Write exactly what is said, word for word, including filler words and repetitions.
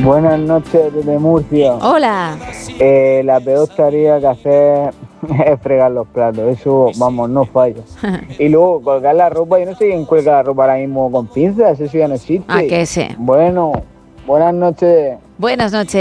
Buenas noches desde Murcia. Hola. Eh, la peor tarea que hacer es fregar los platos, eso, vamos, no falla. Y luego colgar la ropa, yo no sé quién cuelga la ropa ahora mismo con pinzas, eso ya no existe. ¿A qué sé? Bueno, buenas noches. Buenas noches.